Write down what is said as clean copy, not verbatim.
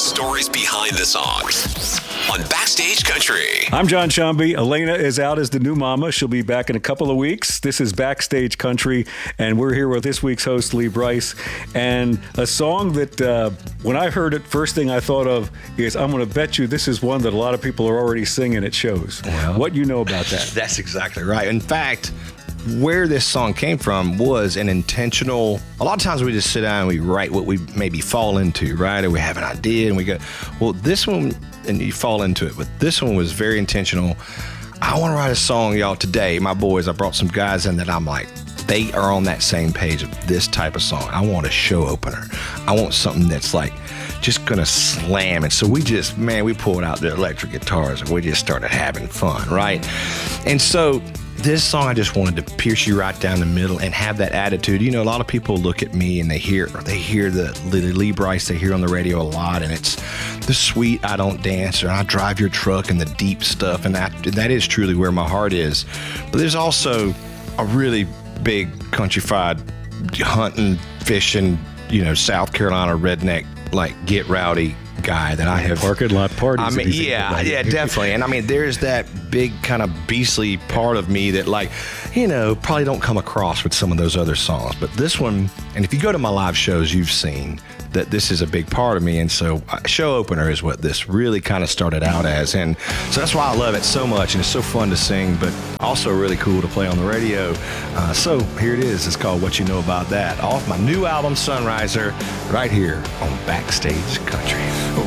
stories behind the songs on Backstage Country. I'm John Shambi. Elena is out as the new mama. She'll be back in a couple of weeks. This is Backstage Country, and we're here with this week's host, Lee Brice. And a song that when I heard it, first thing I thought of is, I'm going to bet you this is one that a lot of people are already singing at shows. Well, what you know about that? That's exactly right. In fact, where this song came from was an intentional. A lot of times we just sit down and we write what we maybe fall into, right? Or we have an idea and we go, well, this one, and you fall into it. But this one was very intentional. I want to write a song, y'all, today. My boys, I brought some guys in that I'm like, they are on that same page of this type of song. I want a show opener. I want something that's like just gonna slam it. So we pulled out the electric guitars and we just started having fun, right? And so this song, I just wanted to pierce you right down the middle and have that attitude. You know, a lot of people look at me and they hear the Lee Brice they hear on the radio a lot, and it's the sweet I don't dance or I drive your truck and the deep stuff, and that is truly where my heart is. But there's also a really big countrified hunting, fishing, South Carolina redneck, like get rowdy guy that I have. Parking lot parties. I mean, yeah, definitely. And I mean, there's that big kind of beastly part of me that, like, probably don't come across with some of those other songs. But this one, and if you go to my live shows, you've seen that this is a big part of me. And so show opener is what this really kind of started out as. And so that's why I love it so much. And it's so fun to sing, but also really cool to play on the radio. So here it is. It's called What You Know About That, off my new album, Sunriser, right here on Backstage Country.